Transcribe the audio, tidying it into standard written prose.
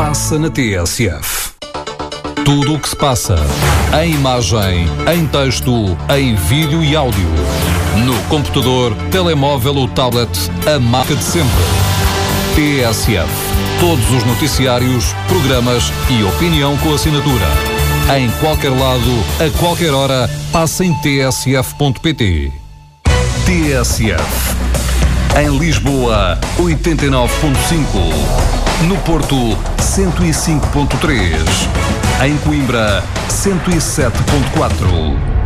passa na TSF. Tudo o que se passa, em imagem, em texto, em vídeo e áudio. No computador, telemóvel ou tablet, a marca de sempre. TSF. Todos os noticiários, programas e opinião com assinatura. Em qualquer lado, a qualquer hora, passa em tsf.pt. TSF. Em Lisboa, 89.5. No Porto, 105.3. Em Coimbra, 107.4.